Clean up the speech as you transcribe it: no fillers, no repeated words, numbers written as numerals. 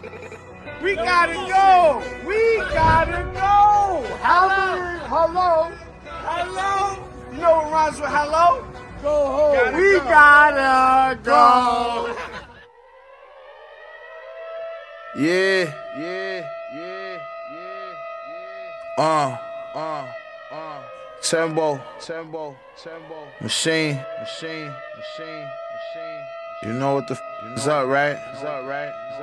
We gotta go. We gotta go. Hello. Hello. You know what rhymes with hello? Go home. We gotta go. Yeah. Tembo. Machine. You know what the f is up, right?